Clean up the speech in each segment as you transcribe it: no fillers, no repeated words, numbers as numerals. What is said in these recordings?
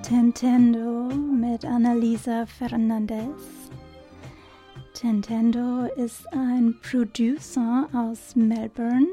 Tentendo mit Annalisa Fernandez. Tentendo ist ein Producer aus Melbourne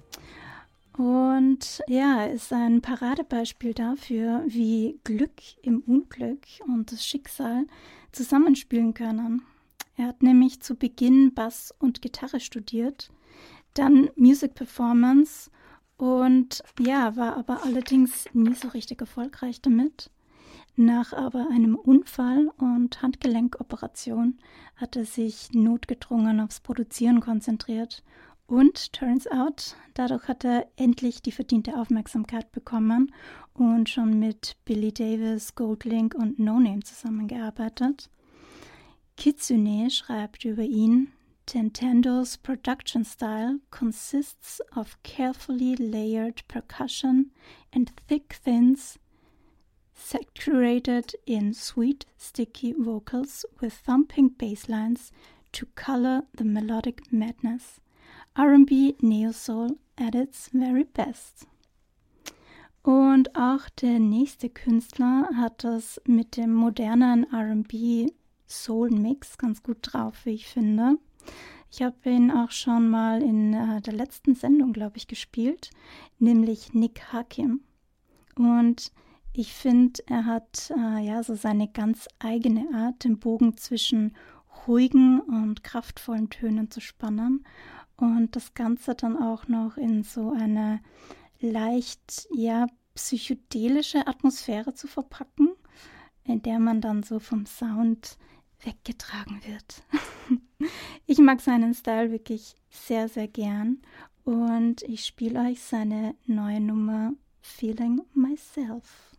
und ja, ist ein Paradebeispiel dafür, wie Glück im Unglück und das Schicksal zusammenspielen können. Er hat nämlich zu Beginn Bass und Gitarre studiert, dann Music Performance und ja, war aber allerdings nie so richtig erfolgreich damit. Nach aber einem Unfall und Handgelenkoperation hat er sich notgedrungen aufs Produzieren konzentriert und, turns out, dadurch hat er endlich die verdiente Aufmerksamkeit bekommen und schon mit Billy Davis, Goldlink und No Name zusammengearbeitet. Kitsune schreibt über ihn: Tentendo's production style consists of carefully layered percussion and thick synths saturated in sweet, sticky vocals with thumping bass lines to color the melodic madness. R&B Neo-Soul at its very best. Und auch der nächste Künstler hat das mit dem modernen R&B Soul-Mix ganz gut drauf, wie ich finde. Ich habe ihn auch schon mal in der letzten Sendung, glaube ich, gespielt, nämlich Nick Hakim. Und ich finde, er hat so seine ganz eigene Art, den Bogen zwischen ruhigen und kraftvollen Tönen zu spannen und das Ganze dann auch noch in so eine leicht, psychedelische Atmosphäre zu verpacken, in der man dann so vom Sound weggetragen wird. Ich mag seinen Style wirklich sehr, sehr gern und ich spiele euch seine neue Nummer Feeling Myself.